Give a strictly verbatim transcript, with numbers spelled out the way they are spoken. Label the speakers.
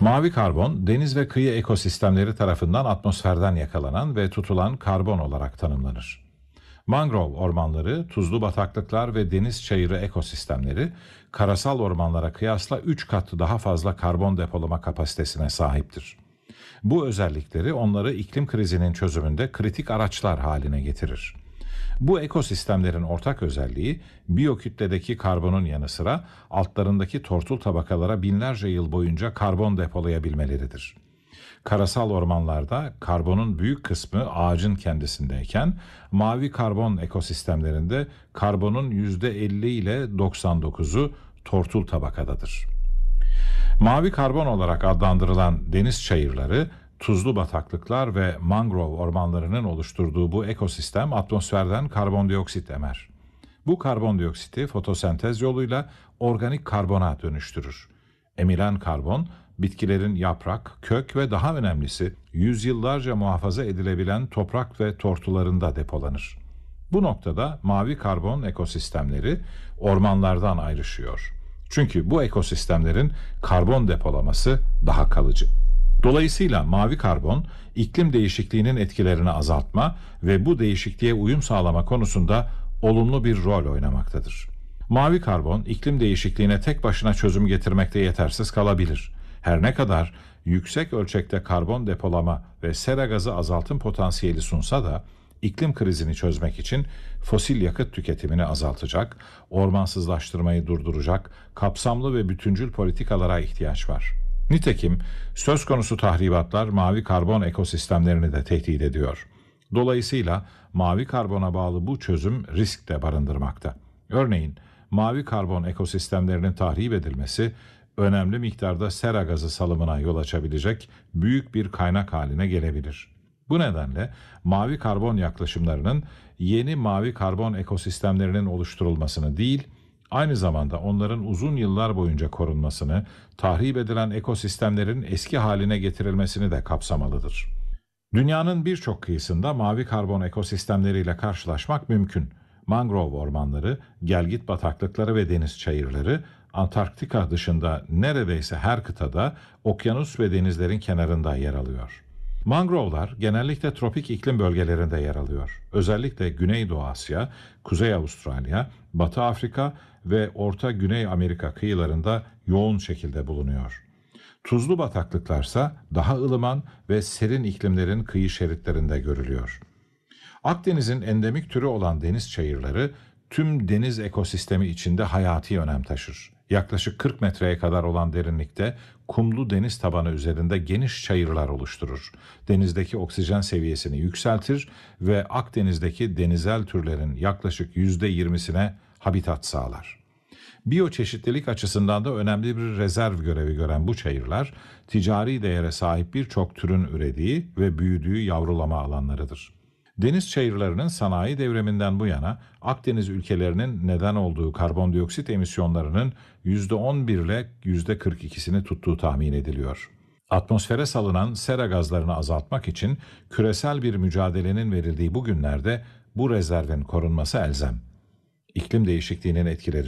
Speaker 1: Mavi karbon, deniz ve kıyı ekosistemleri tarafından atmosferden yakalanan ve tutulan karbon olarak tanımlanır. Mangrove ormanları, tuzlu bataklıklar ve deniz çayırı ekosistemleri, karasal ormanlara kıyasla üç kat daha fazla karbon depolama kapasitesine sahiptir. Bu özellikleri onları iklim krizinin çözümünde kritik araçlar haline getirir. Bu ekosistemlerin ortak özelliği, biyokütledeki karbonun yanı sıra altlarındaki tortul tabakalara binlerce yıl boyunca karbon depolayabilmeleridir. Karasal ormanlarda karbonun büyük kısmı ağacın kendisindeyken, mavi karbon ekosistemlerinde karbonun yüzde elli ile doksan dokuzu tortul tabakadadır. Mavi karbon olarak adlandırılan deniz çayırları, tuzlu bataklıklar ve mangrove ormanlarının oluşturduğu bu ekosistem atmosferden karbondioksit emer. Bu karbondioksiti fotosentez yoluyla organik karbona dönüştürür. Emilen karbon, bitkilerin yaprak, kök ve daha önemlisi yüzyıllarca muhafaza edilebilen toprak ve tortularında depolanır. Bu noktada mavi karbon ekosistemleri ormanlardan ayrışıyor. Çünkü bu ekosistemlerin karbon depolaması daha kalıcı. Dolayısıyla mavi karbon, iklim değişikliğinin etkilerini azaltma ve bu değişikliğe uyum sağlama konusunda olumlu bir rol oynamaktadır. Mavi karbon, iklim değişikliğine tek başına çözüm getirmekte yetersiz kalabilir. Her ne kadar yüksek ölçekte karbon depolama ve sera gazı azaltım potansiyeli sunsa da, iklim krizini çözmek için fosil yakıt tüketimini azaltacak, ormansızlaştırmayı durduracak kapsamlı ve bütüncül politikalara ihtiyaç var. Nitekim söz konusu tahribatlar mavi karbon ekosistemlerini de tehdit ediyor. Dolayısıyla mavi karbona bağlı bu çözüm risk de barındırmakta. Örneğin mavi karbon ekosistemlerinin tahrip edilmesi önemli miktarda sera gazı salımına yol açabilecek büyük bir kaynak haline gelebilir. Bu nedenle mavi karbon yaklaşımlarının yeni mavi karbon ekosistemlerinin oluşturulmasını değil, aynı zamanda onların uzun yıllar boyunca korunmasını, tahrip edilen ekosistemlerin eski haline getirilmesini de kapsamalıdır. Dünyanın birçok kıyısında mavi karbon ekosistemleriyle karşılaşmak mümkün. Mangrove ormanları, gelgit bataklıkları ve deniz çayırları, Antarktika dışında neredeyse her kıtada, okyanus ve denizlerin kenarında yer alıyor. Mangrovelar genellikle tropik iklim bölgelerinde yer alıyor. Özellikle Güneydoğu Asya, Kuzey Avustralya, Batı Afrika ve Orta Güney Amerika kıyılarında yoğun şekilde bulunuyor. Tuzlu bataklıklarsa daha ılıman ve serin iklimlerin kıyı şeritlerinde görülüyor. Akdeniz'in endemik türü olan deniz çayırları tüm deniz ekosistemi içinde hayati önem taşır. Yaklaşık kırk metreye kadar olan derinlikte kumlu deniz tabanı üzerinde geniş çayırlar oluşturur. Denizdeki oksijen seviyesini yükseltir ve Akdeniz'deki denizel türlerin yaklaşık yüzde yirmisine habitat sağlar. Biyoçeşitlilik açısından da önemli bir rezerv görevi gören bu çayırlar, ticari değere sahip birçok türün ürediği ve büyüdüğü yavrulama alanlarıdır. Deniz çayırlarının sanayi devriminden bu yana Akdeniz ülkelerinin neden olduğu karbondioksit emisyonlarının yüzde on bir ile yüzde kırk ikisini tuttuğu tahmin ediliyor. Atmosfere salınan sera gazlarını azaltmak için küresel bir mücadelenin verildiği bu günlerde bu rezervin korunması elzem. İklim değişikliğinin etkileri